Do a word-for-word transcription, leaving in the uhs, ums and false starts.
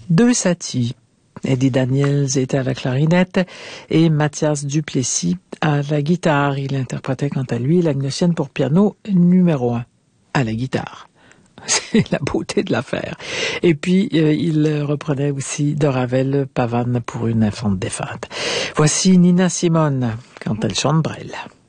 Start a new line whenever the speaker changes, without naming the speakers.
Deux Satie. Eddie Daniels était à la clarinette et Mathias Duplessis à la guitare. Il interprétait quant à lui la Gnossienne pour piano numéro un à la guitare. C'est la beauté de l'affaire. Et puis, euh, il reprenait aussi de Ravel, Pavane pour une infante défunte. Voici Nina Simone quand elle chante Brel.